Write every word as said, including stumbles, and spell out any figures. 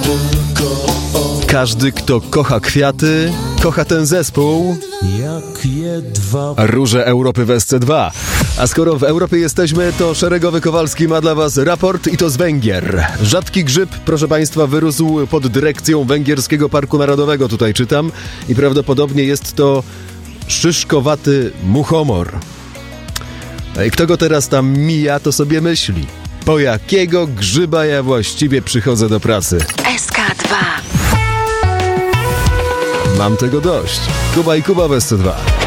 Każdy, kto kocha kwiaty, kocha ten zespół. Róże Europy w S C dwa. A skoro w Europie jesteśmy, to Szeregowy Kowalski ma dla was raport i to z Węgier. Rzadki grzyb, proszę państwa, wyrósł pod dyrekcją Węgierskiego Parku Narodowego, tutaj czytam, i prawdopodobnie jest to szyszkowaty muchomor. I kto go teraz tam mija, to sobie myśli: po jakiego grzyba ja właściwie przychodzę do pracy? S K dwa. Mam tego dość. Kuba i Kuba w S C dwa.